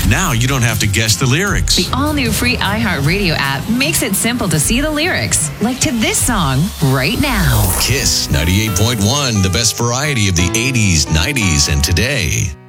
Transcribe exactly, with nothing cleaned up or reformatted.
Now you don't have to guess the lyrics. The all-new free iHeartRadio app makes it simple to see the lyrics, like to this song right now. Kiss ninety-eight point one, the best variety of the eighties, nineties, and today.